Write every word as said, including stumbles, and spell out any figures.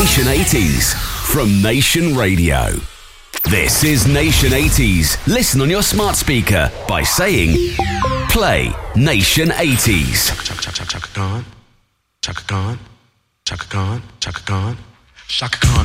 Nation eighties from Nation Radio. This is Nation eighties. Listen on your smart speaker by saying, play Nation eighties. Chaka, chaka, chaka, chaka Khan. Chaka Khan. Chaka Khan. Chaka Khan. Chaka Khan